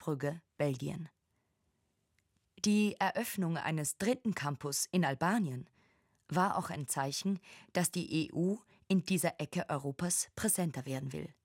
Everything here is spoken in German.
Brügge, Belgien. Die Eröffnung eines dritten Campus in Albanien war auch ein Zeichen, dass die EU in dieser Ecke Europas präsenter werden will.